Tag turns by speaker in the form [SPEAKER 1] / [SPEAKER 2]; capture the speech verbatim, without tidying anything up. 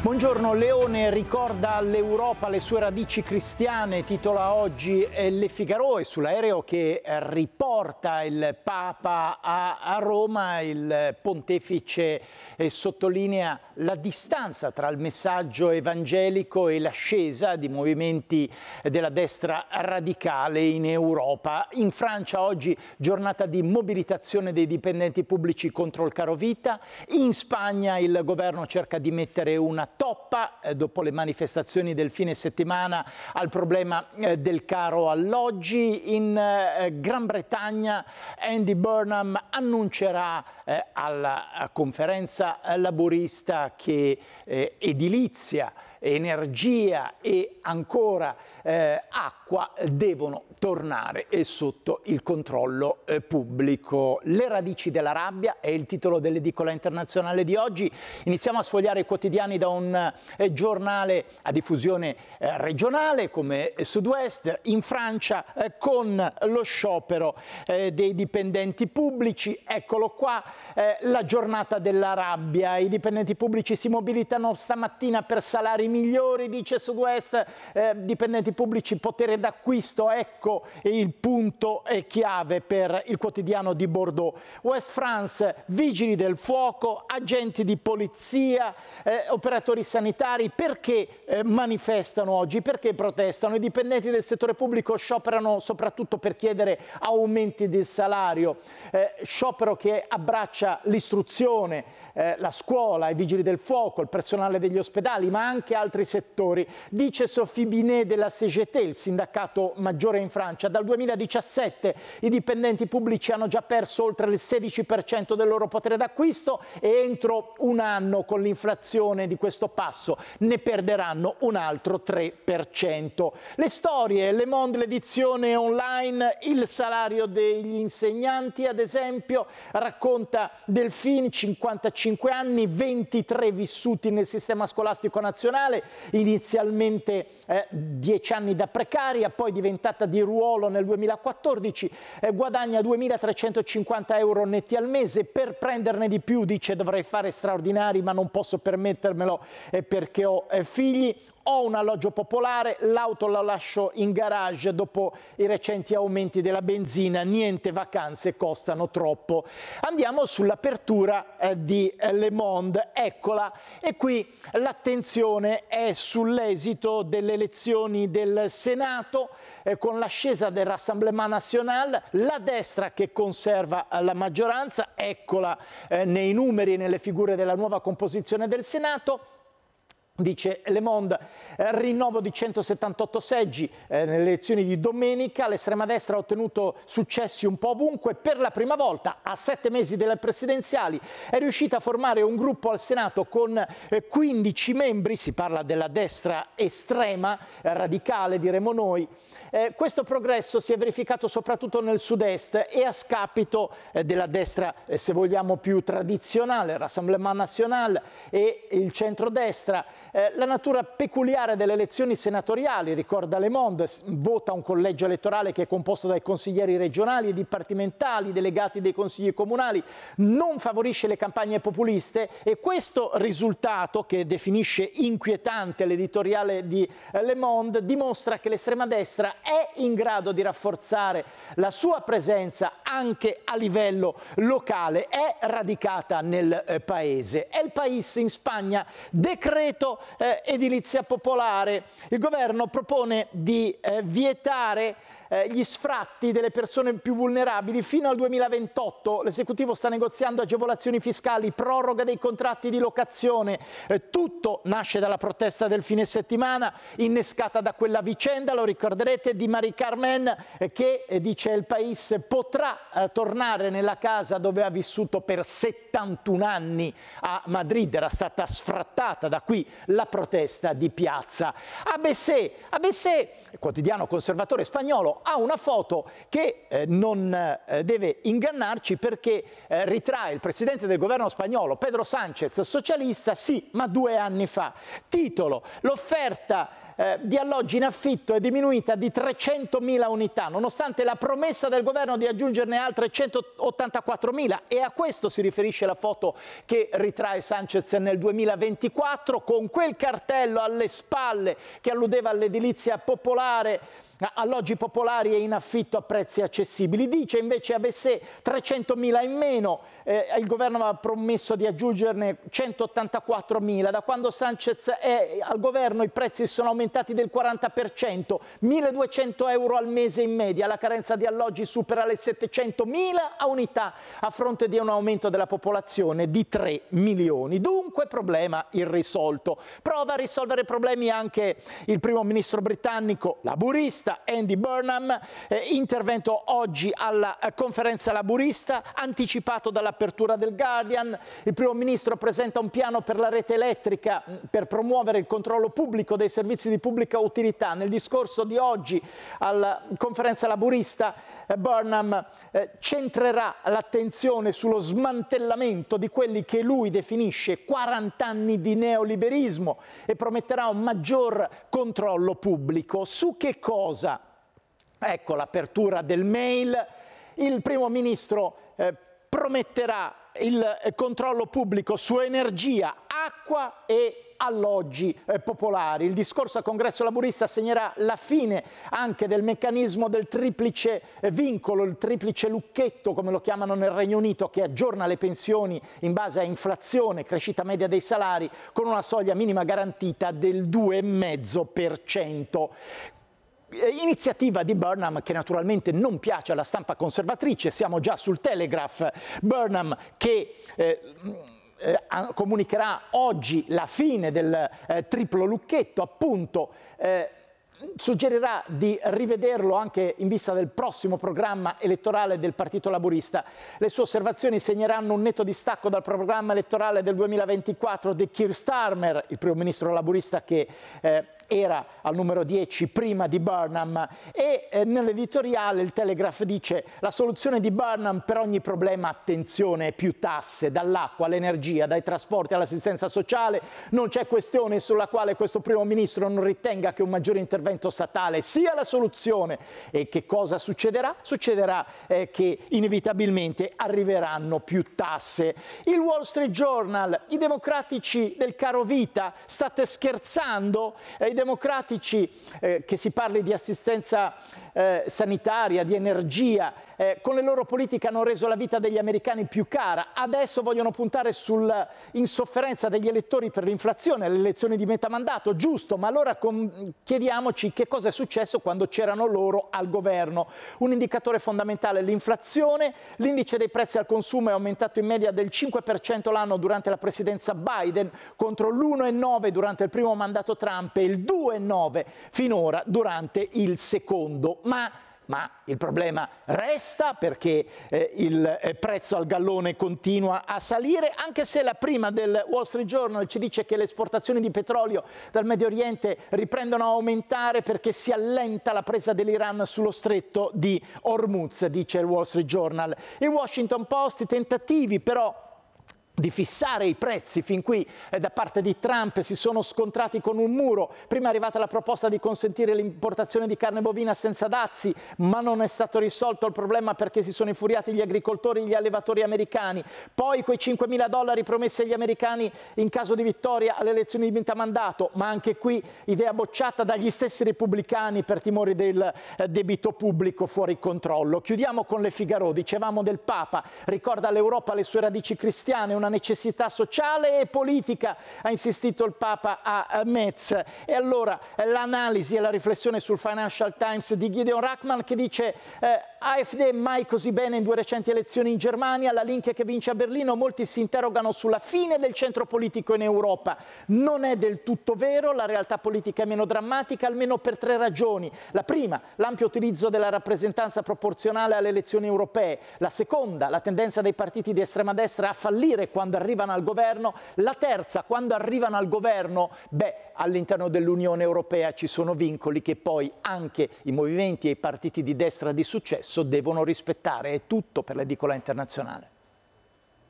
[SPEAKER 1] Buongiorno, Leone ricorda all'Europa le sue radici cristiane, titola oggi Le Figaro, e sull'aereo che riporta il Papa a, a Roma il pontefice sottolinea la distanza tra il messaggio evangelico e l'ascesa di movimenti della destra radicale in Europa. In Francia oggi giornata di mobilitazione dei dipendenti pubblici contro il caro vita, in Spagna il governo cerca di mettere una toppa eh, dopo le manifestazioni del fine settimana al problema eh, del caro alloggi. In eh, Gran Bretagna Andy Burnham annuncerà eh, alla conferenza laburista che eh, edilizia, energia e ancora eh, acqua devono tornare sotto il controllo eh, pubblico. Le radici della rabbia è il titolo dell'edicola internazionale di oggi. Iniziamo a sfogliare i quotidiani da un eh, giornale a diffusione eh, regionale come Sud-Ouest in Francia eh, con lo sciopero eh, dei dipendenti pubblici. Eccolo qua, eh, la giornata della rabbia. I dipendenti pubblici si mobilitano stamattina per salari migliori, dice Sud-Ouest, eh, dipendenti pubblici, potere d'acquisto, ecco il punto è chiave per il quotidiano di Bordeaux. West France, vigili del fuoco, agenti di polizia, eh, operatori sanitari, perché eh, manifestano oggi, perché protestano? I dipendenti del settore pubblico scioperano soprattutto per chiedere aumenti del salario, eh, sciopero che abbraccia l'istruzione, Eh, la scuola, i vigili del fuoco, il personale degli ospedali, ma anche altri settori. Dice Sophie Binet della C G T, il sindacato maggiore in Francia, dal duemiladiciassette i dipendenti pubblici hanno già perso oltre il sedici per cento del loro potere d'acquisto e entro un anno, con l'inflazione di questo passo, ne perderanno un altro tre per cento. Le storie, Le Monde, l'edizione online, il salario degli insegnanti, ad esempio, racconta Delphine, cinquantacinque anni, ventitré vissuti nel sistema scolastico nazionale, inizialmente eh, dieci anni da precaria, poi diventata di ruolo nel duemilaquattordici, eh, guadagna duemilatrecentocinquanta euro netti al mese. Per prenderne di più, dice, dovrei fare straordinari, ma non posso permettermelo eh, perché ho eh, figli. Ho un alloggio popolare, l'auto la lascio in garage dopo i recenti aumenti della benzina, niente vacanze, costano troppo. Andiamo sull'apertura eh, di eh, Le Monde, eccola, e qui l'attenzione è sull'esito delle elezioni del Senato, eh, con l'ascesa del Rassemblement National, la destra che conserva la maggioranza, eccola eh, nei numeri e nelle figure della nuova composizione del Senato. Dice Le Monde, eh, rinnovo di centosettantotto seggi eh, nelle elezioni di domenica, l'estrema destra ha ottenuto successi un po' ovunque, per la prima volta a sette mesi delle presidenziali è riuscita a formare un gruppo al Senato con eh, quindici membri, si parla della destra estrema, eh, radicale diremo noi. Eh, questo progresso si è verificato soprattutto nel sud-est e a scapito eh, della destra, eh, se vogliamo, più tradizionale, Rassemblement National e il centrodestra. Eh, la natura peculiare delle elezioni senatoriali, ricorda Le Monde, vota un collegio elettorale che è composto dai consiglieri regionali e dipartimentali, delegati dei consigli comunali, non favorisce le campagne populiste, e questo risultato, che definisce inquietante l'editoriale di eh, Le Monde, dimostra che l'estrema destra è in grado di rafforzare la sua presenza anche a livello locale, è radicata nel eh, paese. È il País in Spagna, decreto eh, edilizia popolare. Il governo propone di eh, vietare eh, gli sfratti delle persone più vulnerabili fino al duemilaventotto. L'esecutivo sta negoziando agevolazioni fiscali, proroga dei contratti di locazione. Eh, tutto nasce dalla protesta del fine settimana, innescata da quella vicenda, lo ricorderete, di Mari Carmen, eh, che, eh, dice il País, potrà eh, tornare nella casa dove ha vissuto per settantuno anni a Madrid. Era stata sfrattata, da qui la protesta di piazza. A B C, A B C, quotidiano conservatore spagnolo, ha una foto che eh, non eh, deve ingannarci, perché eh, ritrae il presidente del governo spagnolo, Pedro Sánchez, socialista, sì, ma due anni fa. Titolo: l'offerta eh, di alloggi in affitto è diminuita di trecentomila unità, nonostante la promessa del governo di aggiungerne altre centottantaquattromila, e a questo si riferisce la foto che ritrae Sanchez nel duemilaventiquattro, con quel cartello alle spalle che alludeva all'edilizia popolare, alloggi popolari e in affitto a prezzi accessibili. Dice invece avesse trecentomila in meno, eh, il governo aveva promesso di aggiungerne centottantaquattromila. Da quando Sanchez è al governo i prezzi sono aumentati del quaranta per cento, milleduecento euro al mese in media, la carenza di alloggi supera le settecentomila unità a fronte di un aumento della popolazione di tre milioni. Dunque problema irrisolto. Prova a risolvere problemi anche il primo ministro britannico laburista Andy Burnham, eh, intervento oggi alla eh, conferenza laburista, anticipato dall'apertura del Guardian. Il primo ministro presenta un piano per la rete elettrica mh, per promuovere il controllo pubblico dei servizi di pubblica utilità. Nel discorso di oggi alla conferenza laburista eh, Burnham eh, centrerà l'attenzione sullo smantellamento di quelli che lui definisce quaranta anni di neoliberismo e prometterà un maggior controllo pubblico. Su che cosa? Ecco l'apertura del mail. Il primo ministro eh, prometterà il eh, controllo pubblico su energia, acqua e alloggi eh, popolari. Il discorso al congresso laburista segnerà la fine anche del meccanismo del triplice eh, vincolo, il triplice lucchetto, come lo chiamano nel Regno Unito, che aggiorna le pensioni in base a inflazione, crescita media dei salari, con una soglia minima garantita del due virgola cinque per cento. Iniziativa di Burnham che naturalmente non piace alla stampa conservatrice. Siamo già sul Telegraph. Burnham che eh, eh, comunicherà oggi la fine del eh, triplo lucchetto, appunto, eh, suggerirà di rivederlo anche in vista del prossimo programma elettorale del Partito Laburista. Le sue osservazioni segneranno un netto distacco dal programma elettorale del duemilaventiquattro di Keir Starmer, il primo ministro laburista che eh, era al numero dieci prima di Burnham, e eh, nell'editoriale il Telegraph dice: la soluzione di Burnham per ogni problema, attenzione, più tasse, dall'acqua all'energia, dai trasporti all'assistenza sociale. Non c'è questione sulla quale questo primo ministro non ritenga che un maggiore intervento statale sia la soluzione. E che cosa succederà? Succederà eh, che inevitabilmente arriveranno più tasse. Il Wall Street Journal: i democratici del caro vita, state scherzando? Eh, I democratici, eh, che si parli di assistenza eh, sanitaria, di energia, eh, con le loro politiche hanno reso la vita degli americani più cara. Adesso vogliono puntare sull'insofferenza degli elettori per l'inflazione, le elezioni di metà mandato, giusto, ma allora con... chiediamoci che cosa è successo quando c'erano loro al governo. Un indicatore fondamentale è l'inflazione. L'indice dei prezzi al consumo è aumentato in media del cinque per cento l'anno durante la presidenza Biden, contro l'uno virgola nove durante il primo mandato Trump e il due virgola nove finora durante il secondo. Ma Ma il problema resta, perché eh, il eh, prezzo al gallone continua a salire, anche se la prima del Wall Street Journal ci dice che le esportazioni di petrolio dal Medio Oriente riprendono a aumentare perché si allenta la presa dell'Iran sullo stretto di Hormuz, dice il Wall Street Journal. Il Washington Post: i tentativi però di fissare i prezzi fin qui eh, da parte di Trump si sono scontrati con un muro. Prima è arrivata la proposta di consentire l'importazione di carne bovina senza dazi, ma non è stato risolto il problema perché si sono infuriati gli agricoltori e gli allevatori americani. Poi quei cinquemila dollari promessi agli americani in caso di vittoria alle elezioni di metà mandato, ma anche qui idea bocciata dagli stessi repubblicani per timori del eh, debito pubblico fuori controllo. Chiudiamo con Le Figaro. Dicevamo del Papa, ricorda all'Europa le sue radici cristiane, una necessità sociale e politica, ha insistito il Papa a Metz. E allora l'analisi e la riflessione sul Financial Times di Gideon Rachman, che dice eh, A F D mai così bene in due recenti elezioni in Germania, la Linke che vince a Berlino. Molti si interrogano sulla fine del centro politico in Europa. Non è del tutto vero, la realtà politica è meno drammatica, almeno per tre ragioni. La prima, l'ampio utilizzo della rappresentanza proporzionale alle elezioni europee. La seconda, la tendenza dei partiti di estrema destra a fallire quando arrivano al governo. La terza, quando arrivano al governo, beh, all'interno dell'Unione Europea ci sono vincoli che poi anche i movimenti e i partiti di destra di successo devono rispettare. È tutto per l'edicola internazionale.